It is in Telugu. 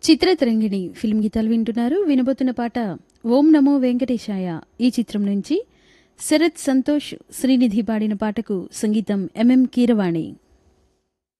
చిత్రతరంగిణి ఫిల్మ్ గీతాలు వింటున్నారు. వినబోతున్న పాట ఓం నమో వెంకటేశాయ ఈ చిత్రం నుంచి శరత్ సంతోష్ శ్రీనిధి పాడిన పాటకు సంగీతం ఎంఎం కీరవాణి.